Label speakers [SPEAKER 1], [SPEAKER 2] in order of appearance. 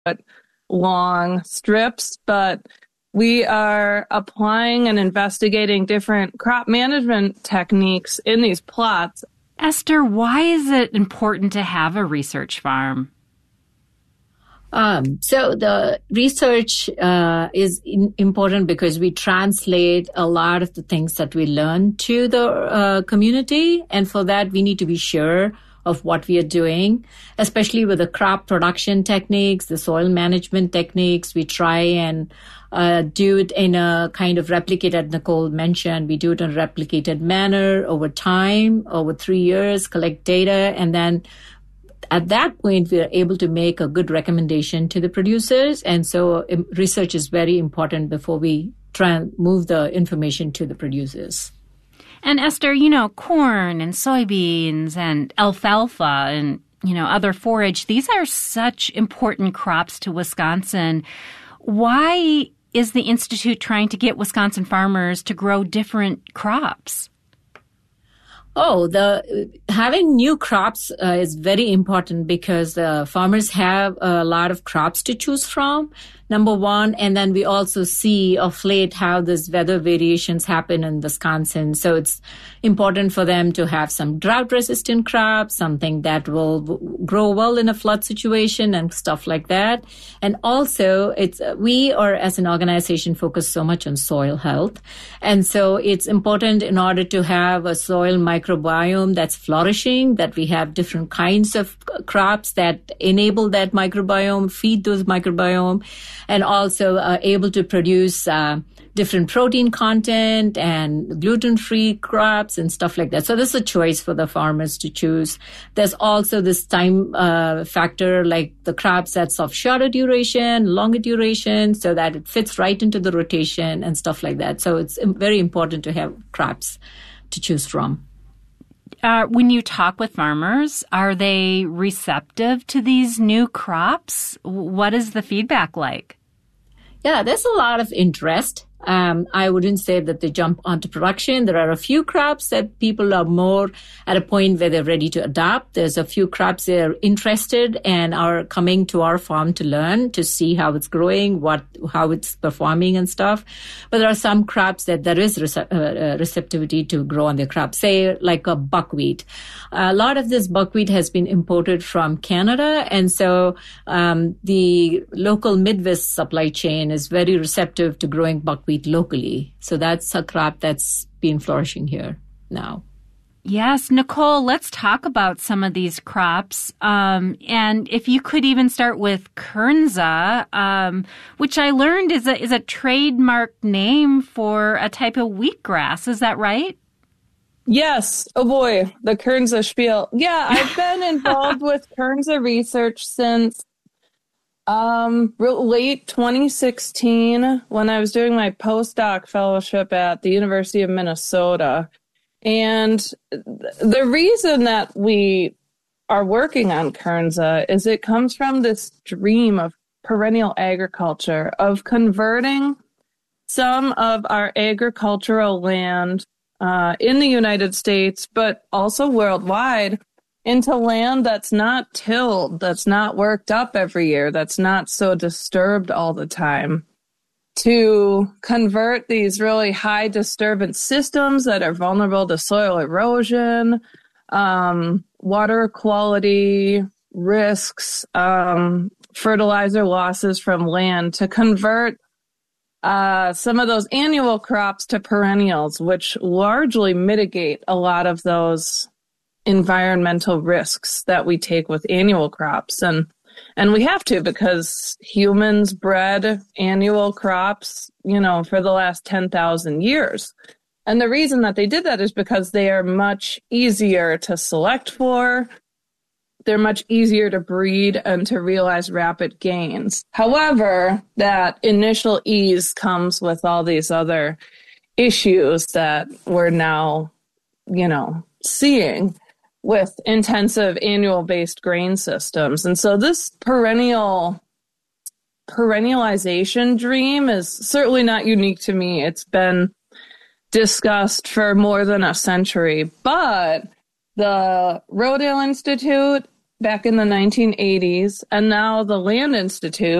[SPEAKER 1] long strips, but we are applying and investigating different crop management techniques in these plots.
[SPEAKER 2] Esther, why is it important to have a research farm?
[SPEAKER 3] So the research is important because we translate a lot of the things that we learn to the community. And for that, we need to be sure of what we are doing, especially with the crop production techniques, the soil management techniques. We try and do it in a kind of replicated, Nicole mentioned, we do it in a replicated manner over time, over 3 years, collect data, and then at that point, we are able to make a good recommendation to the producers. And so research is very important before we try and move the information to the producers.
[SPEAKER 2] And Esther, corn and soybeans and alfalfa and, other forage, these are such important crops to Wisconsin. Why is the Institute trying to get Wisconsin farmers to grow different crops?
[SPEAKER 3] Having new crops is very important because farmers have a lot of crops to choose from, number one. And then we also see of late how these weather variations happen in Wisconsin. So it's important for them to have some drought-resistant crops, something that will grow well in a flood situation and stuff like that. And also, we are, as an organization, focused so much on soil health. And so it's important in order to have a soil microbiome that's flourishing, that we have different kinds of crops that enable that microbiome, feed those microbiome, and also able to produce different protein content and gluten-free crops and stuff like that. So this is a choice for the farmers to choose. There's also this time factor, like the crops that's of shorter duration, longer duration, so that it fits right into the rotation and stuff like that. So it's very important to have crops to choose from.
[SPEAKER 2] When you talk with farmers, are they receptive to these new crops? What is the feedback like?
[SPEAKER 3] Yeah, there's a lot of interest. I wouldn't say that they jump onto production. There are a few crops that people are more at a point where they're ready to adopt. There's a few crops that are interested and are coming to our farm to learn, to see how it's growing, how it's performing and stuff. But there are some crops that there is receptivity to grow on their crops, say like a buckwheat. A lot of this buckwheat has been imported from Canada. And so the local Midwest supply chain is very receptive to growing buckwheat locally. So that's a crop that's been flourishing here now.
[SPEAKER 2] Yes, Nicole, let's talk about some of these crops. And if you could even start with Kernza, which I learned is a trademark name for a type of wheatgrass. Is that right?
[SPEAKER 1] Yes. Oh boy, the Kernza spiel. Yeah, I've been involved with Kernza research since late 2016 when I was doing my postdoc fellowship at the University of Minnesota. And the reason that we are working on Kernza is it comes from this dream of perennial agriculture, of converting some of our agricultural land in the United States, but also worldwide, into land that's not tilled, that's not worked up every year, that's not so disturbed all the time, to convert these really high disturbance systems that are vulnerable to soil erosion, water quality risks, fertilizer losses from land, to convert some of those annual crops to perennials, which largely mitigate a lot of those environmental risks that we take with annual crops. And we have to, because humans bred annual crops, for the last 10,000 years. And the reason that they did that is because they are much easier to select for. They're much easier to breed and to realize rapid gains. However, that initial ease comes with all these other issues that we're now, seeing with intensive annual-based grain systems. And so this perennialization dream is certainly not unique to me. It's been discussed for more than a century. But the Rodale Institute back in the 1980s, and now the Land Institute